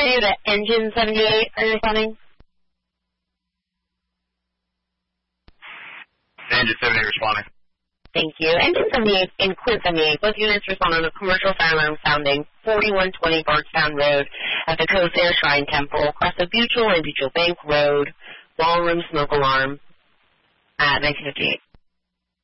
idea that Engine 78 are responding? Engine 78 responding. Thank you. Engine 78 and Quint 78, both units respond on a commercial fire alarm sounding 4120 Bardstown Road at the Corsair Shrine Temple, across the Butyl and Butyl Bank Road, ballroom smoke alarm at 1958.